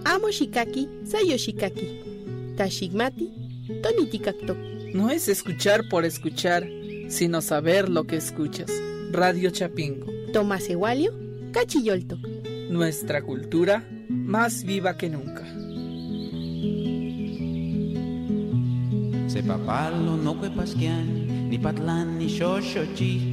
Amo shikaki, sayo shikaki. Tashigmati, tonitikaktok. No es escuchar por escuchar, sino saber lo que escuchas. Radio Chapingo. Tomás Ewalio, Cachiyoltok. Nuestra cultura más viva que nunca. Se papalo no que pasquian, ni patlan ni shoshochi.